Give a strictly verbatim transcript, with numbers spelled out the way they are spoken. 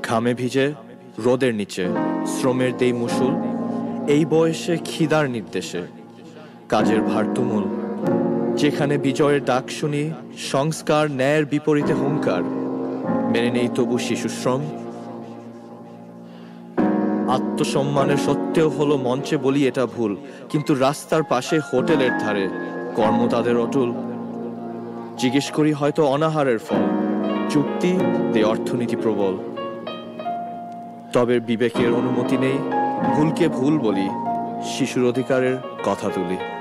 ঘামে ভিজে রোদের নিচে শ্রমের দেই মুসুল, এই বয়সে খিদার নির্দেশে কাজের ভার তুমুল। যেখানে বিজয়ের ডাক শুনি, সংস্কার ন্যায়ের বিপরীতে হুঙ্কার, মেনে নেই তবু শিশুশ্রম। আত্মসম্মানের সত্ত্বেও হলো মঞ্চে বলি এটা ভুল, কিন্তু রাস্তার পাশে হোটেলের ধারে কর্ম তাদের অটুল। জিজ্ঞেস করি হয়তো অনাহারের ফল, চুক্তি দে অর্থনীতি প্রবল। তবে বিবেকের অনুমতি নেই, ভুলকে ভুল বলি, শিশুর অধিকারের কথা তুলি।